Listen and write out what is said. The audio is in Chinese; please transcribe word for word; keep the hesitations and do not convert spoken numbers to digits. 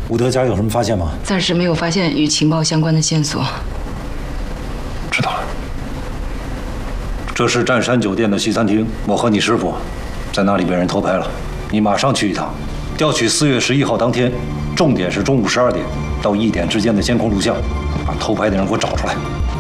伍德家有什么发现吗？ 暂时没有发现与情报相关的线索。 知道了。这是湛山酒店的西餐厅，我和你师傅在那里被人偷拍了。你马上去一趟，调取四月十一号当天，重点是中午十二点到一点之间的监控录像，把偷拍的人给我找出来。